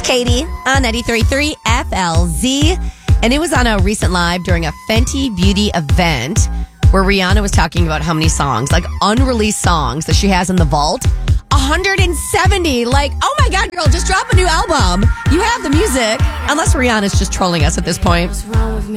Katie on 93.3 FLZ. And it was on a recent live during a Fenty Beauty event where Rihanna was talking about how many songs, like unreleased songs that she has in the vault. 170. Like, oh my God, girl, just drop a new album. You have the music. Unless Rihanna's just trolling us at this point.